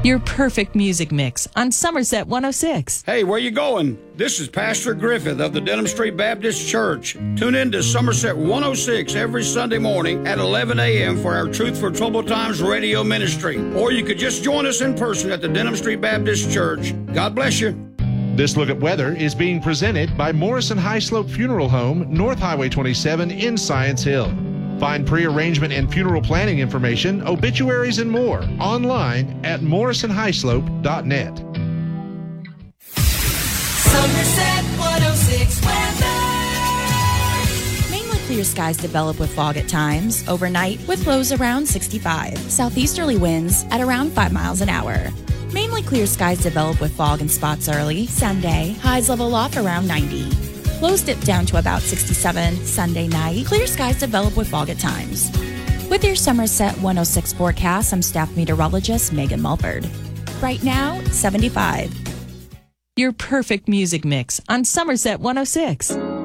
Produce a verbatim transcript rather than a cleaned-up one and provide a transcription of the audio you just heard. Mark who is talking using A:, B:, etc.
A: Your perfect music mix on Somerset one oh six.
B: Hey, where you going? This is Pastor Griffith of the Denham Street Baptist Church. Tune in to Somerset one oh six every Sunday morning at eleven a.m. for our Truth for Troubled Times radio ministry. Or you could just join us in person at the Denham Street Baptist Church. God bless you.
C: This Look at Weather is being presented by Morrison High Slope Funeral Home, North Highway twenty-seven in Science Hill. Find pre-arrangement and funeral planning information, obituaries, and more online at morrison high slope dot net.
D: Somerset one oh six weather.
E: Mainly clear skies develop with fog at times. Overnight with lows around sixty-five. Southeasterly winds at around five miles an hour. Mainly clear skies develop with fog in spots early. Sunday, highs level off around ninety. Lows dip down to about sixty-seven. Sunday night, clear skies develop with fog at times. With your Somerset one oh six forecast, I'm staff meteorologist Megan Mulford. Right now, seventy-five.
A: Your perfect music mix on Somerset one oh six.